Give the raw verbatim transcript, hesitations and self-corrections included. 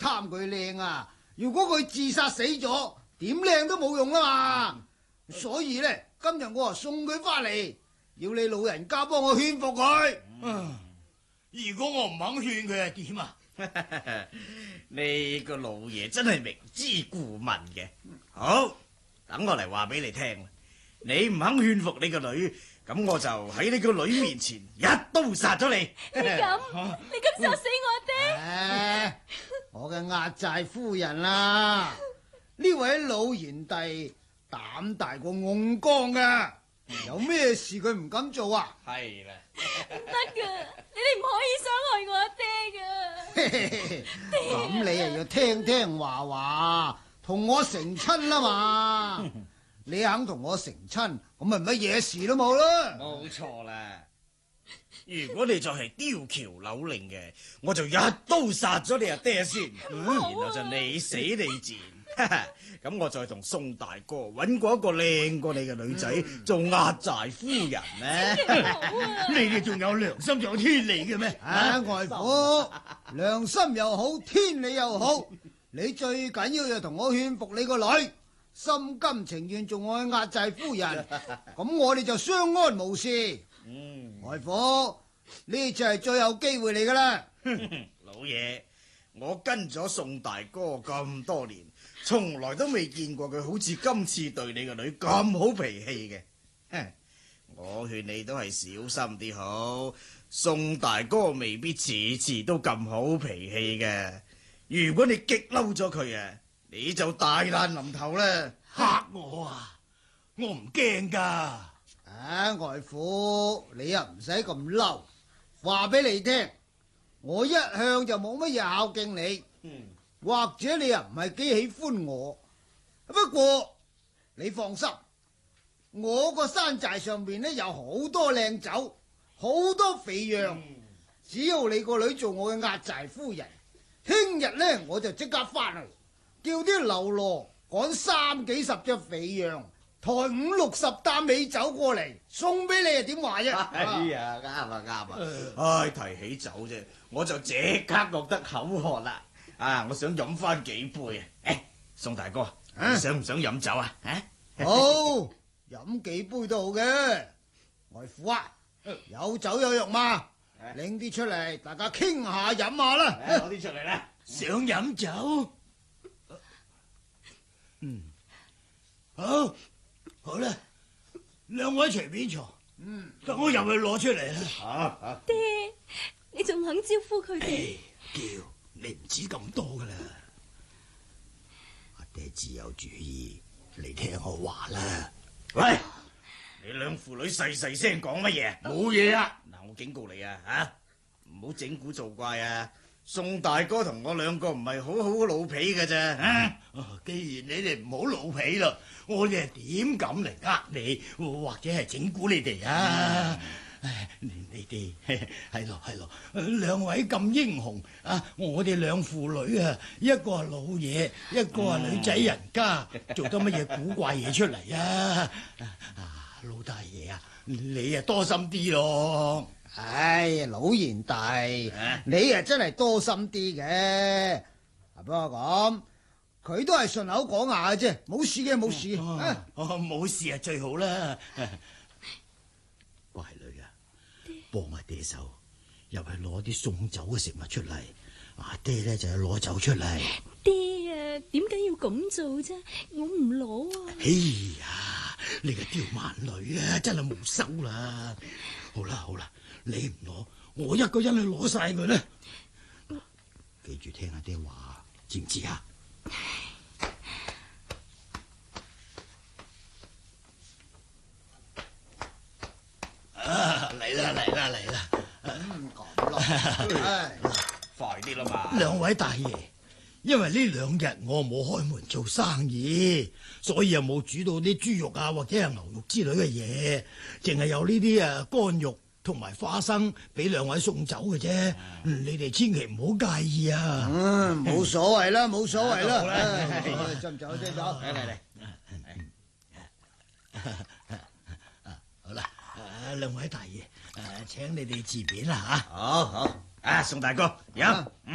貪佢靚啊！如果佢自殺死咗，點靚都冇用啊嘛！所以呢，今日我啊送佢翻嚟，要你老人家幫我勸服佢。 嗯，如果我唔肯勸佢係點啊？ 你個老爺真係明知故問嘅。好，等我嚟話俾你聽。你唔肯勸服你個女，咁我就喺你個女面前一刀殺咗你。 你咁，你咁殺死我爹？ 唉，我嘅壓寨夫人啊，呢位老賢弟膽大過甕缸噶，有咩事佢唔敢做啊？ 係啦， 唔得噶，你哋唔可以傷害我阿爹噶。 咁你又要聽聽話話，同我成親啦嘛？你肯同我成親，咁咪乜嘢事都冇啦。 冇錯啦。如果你再係刁橋扭擰嘅，我就一刀殺咗你阿爹先，嗯啊、然後就你死你賤。咁我再同宋大哥揾過一個靚過你嘅女仔、嗯、做壓寨夫人呢？ 你哋仲有良心仲有天理嘅咩？ 啊，外父，良心又好，天理又好，你最緊要就同我勸服你個女，心甘情願做我嘅壓寨夫人，咁我哋就相安無事。嗯，外父，呢就係最後機會嚟噶啦。 老爺，我跟咗宋大哥咁多年，從來都未見過佢好似今次對你個女咁好脾氣嘅。我勸你都係小心啲好，宋大哥未必次次都咁好脾氣嘅。如果你激嬲咗佢啊，你就大難臨頭啦！ 嚇我啊！我唔驚噶。 啊，外父，你又唔使咁嬲。話俾你聽，我一向就冇乜嘢孝敬你，嗯、或者你又唔係幾喜歡我。不過你放心，我個山寨上邊呢有好多靚酒，好多肥羊。嗯、只要你個女做我嘅壓寨夫人，聽日呢我就即刻翻去，叫啲流羅趕三幾十隻肥羊，抬五六十擔美酒過嚟送俾你啊，點話啫？ 哎呀，啱啊啱啊！唉，提起酒啫，我就即刻覺得口渴啦。啊，我想飲翻幾杯啊！誒，宋大哥，啊、你想唔想飲酒啊？啊， 好，飲幾杯都好嘅。外父啊，有酒有肉嘛，拎啲出嚟，大家傾下飲下啦。 攞啲出嚟啦， 想飲酒？嗯，好。好啦，兩位隨便坐，嗯，等我入去攞出嚟啦。 啊啊、 爹，你仲肯招呼佢哋？ 叫你唔止咁多噶啦，阿爹自有主意，你聽我話啦。 喂，你兩父女細細聲講乜嘢？ 冇嘢啊！ 嗱，我警告你啊，吓唔好整蠱做怪啊！宋大哥同我兩個唔係好好老皮嘅啫。啊， 既然你哋唔好老皮啦，我哋係點敢嚟呃你，或者係整蠱你哋啊？唉，你哋係咯係咯，兩位咁英雄啊！我哋兩父女啊，一個係老嘢，一個係女仔人家，做得乜嘢古怪嘢出嚟啊？啊，老大爺啊，你啊多心啲咯。 唉，老賢弟，啊、你啊真係多心啲嘅。不過咁，佢都係順口講下嘅啫，冇事嘅冇事。 哦，冇事啊最好啦。乖女啊，幫阿爹手入去攞啲送酒嘅食物出嚟，阿爹咧就要攞酒出嚟。 爹啊，點解要咁做啫？我唔攞啊。 哎呀，你個刁蠻女啊，真係冇收啦。好啦好啦。你唔攞，我一個人去攞晒佢啦。記住聽阿爹話，知唔知啊？啊，嚟啦嚟啦嚟啦！ 咁咯， 快啲啦嘛！ 兩位大爺，因為呢兩日我冇開門做生意，所以又冇煮到啲豬肉啊或者係牛肉之類嘅嘢，淨係有呢啲啊乾肉同埋花生俾兩位送走嘅啫，你哋千祈唔好介意啊！ 嗯，冇所謂啦，冇所謂啦，斟酒斟酒，嚟嚟嚟，好啦，兩位大爺，誒，請你哋自便啦吓。 好好，啊，宋大哥，飲。